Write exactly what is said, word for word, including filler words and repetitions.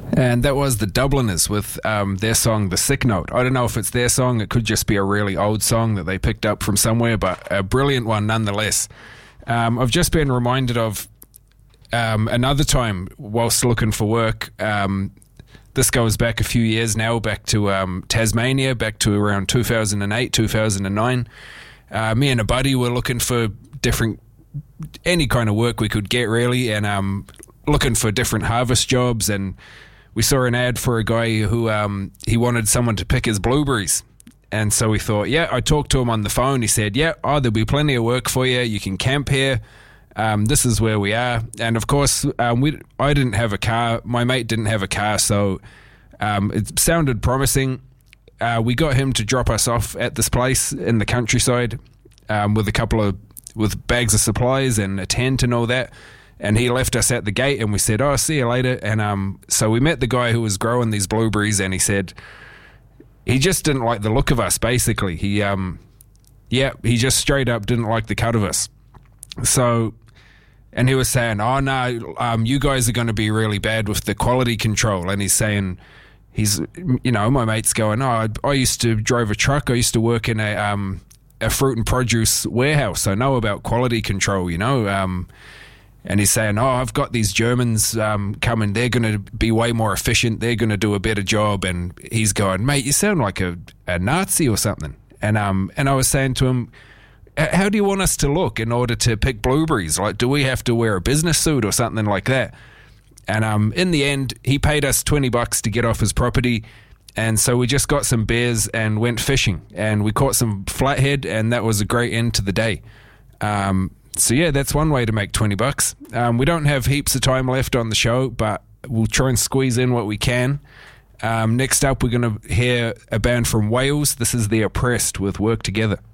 And that was the Dubliners with um, their song, The Sick Note. I don't know if it's their song. It could just be a really old song that they picked up from somewhere, but a brilliant one nonetheless. Um, I've just been reminded of um, another time whilst looking for work. Um, this goes back a few years now, back to um, Tasmania, back to around two thousand eight, two thousand nine. Uh, me and a buddy were looking for different, any kind of work we could get really, and um, looking for different harvest jobs, and we saw an ad for a guy who um, he wanted someone to pick his blueberries. And so we thought, yeah, I talked to him on the phone. He said, yeah, oh, there'll be plenty of work for you. You can camp here. Um, this is where we are. And of course, um, we I didn't have a car. My mate didn't have a car, so um, it sounded promising. Uh, we got him to drop us off at this place in the countryside um, with a couple of with bags of supplies and a tent and all that. And he left us at the gate, and we said, oh, see you later. And um, so we met the guy who was growing these blueberries, and he said he just didn't like the look of us, basically. He, um, yeah, he just straight up didn't like the cut of us. So, and he was saying, oh, no, um, you guys are going to be really bad with the quality control. And he's saying, he's, you know, my mate's going, oh, I, I used to drive a truck. I used to work in a, um, a fruit and produce warehouse. I know about quality control, you know, um, and he's saying, oh, I've got these Germans um, coming. They're going to be way more efficient. They're going to do a better job. And he's going, mate, you sound like a, a Nazi or something. And um, and I was saying to him, how do you want us to look in order to pick blueberries? Like, do we have to wear a business suit or something like that? And um, in the end, he paid us twenty bucks to get off his property. And so we just got some beers and went fishing. And we caught some flathead, and that was a great end to the day. Um So yeah, that's one way to make twenty bucks. Um, we don't have heaps of time left on the show, but we'll try and squeeze in what we can. Um, next up, we're going to hear a band from Wales. This is The Oppressed with Work Together.